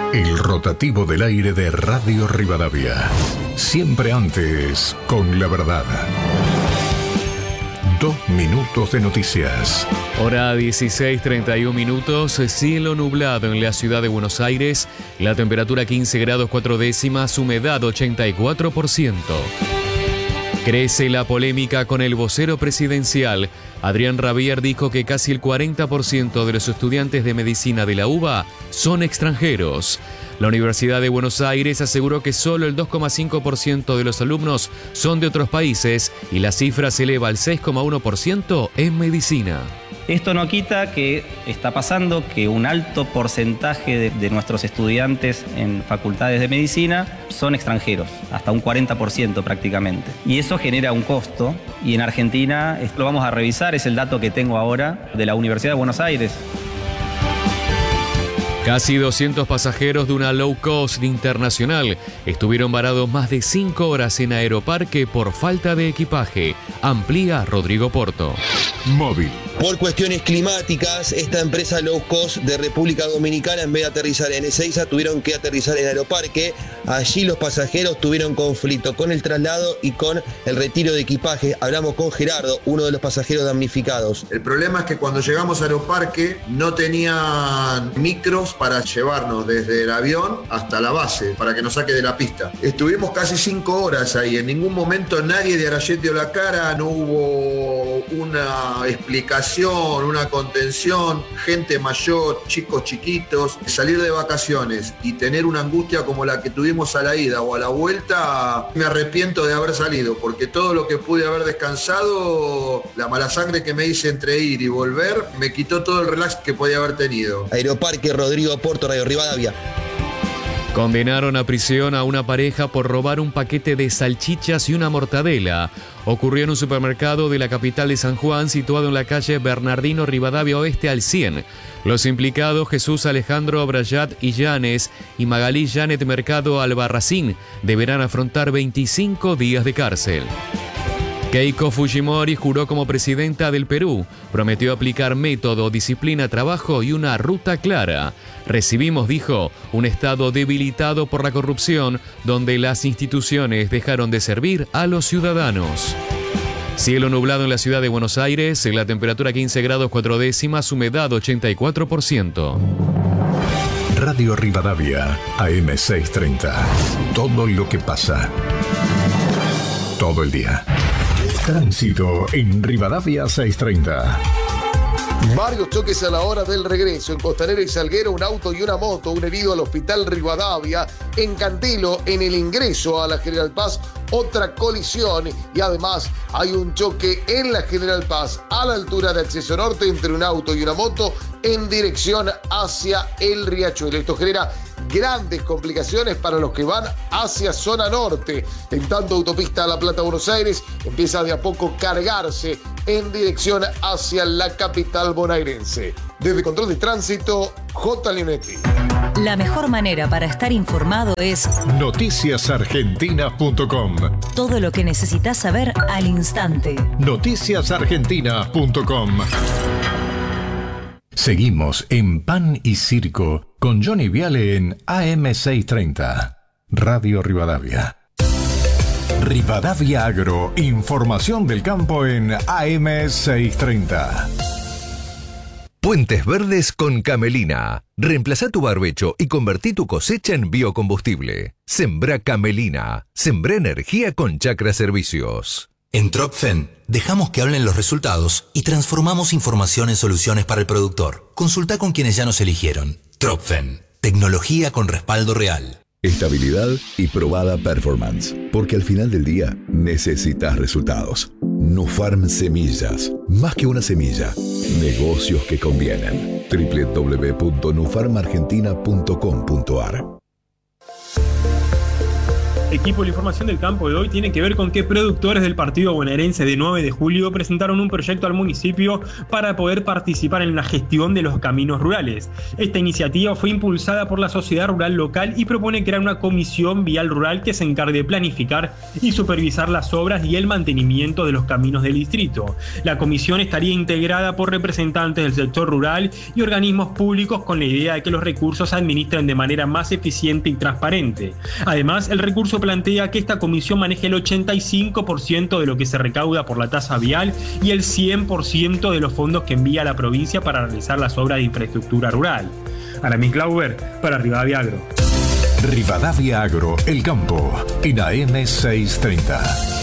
El rotativo del aire de Radio Rivadavia. Siempre antes, con la verdad. 2 minutos de noticias. Hora 16:31 minutos, cielo nublado en la ciudad de Buenos Aires, la temperatura 15 grados 4 décimas, humedad 84%. Crece la polémica con el vocero presidencial. Adrián Rabier dijo que casi el 40% de los estudiantes de medicina de la UBA son extranjeros. La Universidad de Buenos Aires aseguró que solo el 2,5% de los alumnos son de otros países y la cifra se eleva al 6,1% en medicina. Esto no quita que está pasando que un alto porcentaje de nuestros estudiantes en facultades de medicina son extranjeros, hasta un 40% prácticamente. Y eso genera un costo, y en Argentina, esto lo vamos a revisar, es el dato que tengo ahora de la Universidad de Buenos Aires. Casi 200 pasajeros de una low cost internacional estuvieron varados más de 5 horas en Aeroparque por falta de equipaje. Amplía Rodrigo Porto. Móvil. Por cuestiones climáticas, esta empresa low cost de República Dominicana, en vez de aterrizar en Ezeiza, tuvieron que aterrizar en Aeroparque. Allí los pasajeros tuvieron conflicto con el traslado y con el retiro de equipaje. Hablamos con Gerardo, uno de los pasajeros damnificados. El problema es que cuando llegamos a Aeroparque no tenían micros para llevarnos desde el avión hasta la base, para que nos saque de la pista. Estuvimos casi 5 horas ahí, en ningún momento nadie de Arayet dio la cara, no hubo una explicación, una contención, gente mayor, chicos chiquitos. Salir de vacaciones y tener una angustia como la que tuvimos a la ida o a la vuelta, me arrepiento de haber salido, porque todo lo que pude haber descansado, la mala sangre que me hice entre ir y volver, me quitó todo el relax que podía haber tenido. Aeroparque, Rodrigo Porto, Radio Rivadavia. Condenaron a prisión a una pareja por robar un paquete de salchichas y una mortadela. Ocurrió en un supermercado de la capital de San Juan, situado en la calle Bernardino Rivadavia Oeste al 100. Los implicados, Jesús Alejandro Brayat Illanes y Magalí Janet Mercado Albarracín, deberán afrontar 25 días de cárcel. Keiko Fujimori juró como presidenta del Perú. Prometió aplicar método, disciplina, trabajo y una ruta clara. Recibimos, dijo, un Estado debilitado por la corrupción, donde las instituciones dejaron de servir a los ciudadanos. Cielo nublado en la ciudad de Buenos Aires, la temperatura 15 grados 4 décimas, humedad 84%. Radio Rivadavia, AM 630. Todo lo que pasa. Todo el día. Tránsito en Rivadavia 630. Varios choques a la hora del regreso. En Costanera y Salguero, un auto y una moto. Un herido al hospital Rivadavia. En Cantilo, en el ingreso a la General Paz, otra colisión. Y además hay un choque en la General Paz a la altura de Acceso Norte entre un auto y una moto en dirección hacia el Riachuelo. Esto genera grandes complicaciones para los que van hacia zona norte. En tanto, autopista La Plata-Buenos Aires empieza de a poco cargarse en dirección hacia la capital bonaerense. Desde Control de Tránsito, J. Leonetti. La mejor manera para estar informado es noticiasargentina.com. Todo lo que necesitas saber al instante. noticiasargentina.com. Seguimos en Pan y Circo con Johnny Viale en AM630. Radio Rivadavia. Rivadavia Agro, información del campo en AM630. Puentes Verdes con Camelina. Reemplazá tu barbecho y convertí tu cosecha en biocombustible. Sembrá Camelina. Sembrá energía con Chacra Servicios. En Tropfen, dejamos que hablen los resultados y transformamos información en soluciones para el productor. Consulta con quienes ya nos eligieron. Tropfen, tecnología con respaldo real. Estabilidad y probada performance. Porque al final del día necesitas resultados. Nufarm Semillas. Más que una semilla. Negocios que convienen. www.nufarmargentina.com.ar. Equipo, la información del campo de hoy tiene que ver con que productores del partido bonaerense de 9 de julio presentaron un proyecto al municipio para poder participar en la gestión de los caminos rurales. Esta iniciativa fue impulsada por la sociedad rural local y propone crear una comisión vial rural que se encargue de planificar y supervisar las obras y el mantenimiento de los caminos del distrito. La comisión estaría integrada por representantes del sector rural y organismos públicos con la idea de que los recursos se administren de manera más eficiente y transparente. Además, el recurso plantea que esta comisión maneje el 85% de lo que se recauda por la tasa vial y el 100% de los fondos que envía la provincia para realizar las obras de infraestructura rural. Aramis Glauber, para Rivadavia Agro. Rivadavia Agro, el campo, en AM 630.